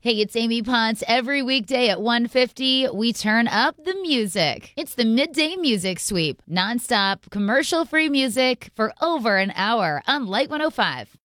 Hey, it's Amy Potts. Every weekday at 1:50, we turn up the music. It's the Midday Music Sweep. Nonstop, commercial-free music for over an hour on Light 105.